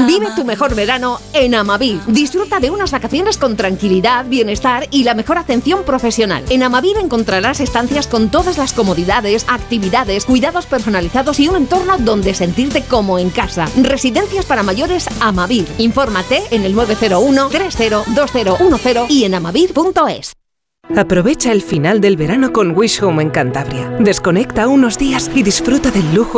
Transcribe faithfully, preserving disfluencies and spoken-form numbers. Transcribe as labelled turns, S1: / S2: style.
S1: Vive tu mejor verano en Amavir. Disfruta de unas vacaciones con tranquilidad, bienestar y la mejor atención profesional. En Amavir encontrarás estancias con todas las comodidades, actividades, cuidados personalizados y un entorno donde sentirte como en casa. Residencias para mayores Amavir. Infórmate en el nueve cero uno, tres cero, dos cero uno cero y en amavir punto es.
S2: Aprovecha el final del verano con Wish Home en Cantabria. Desconecta unos días y disfruta del lujo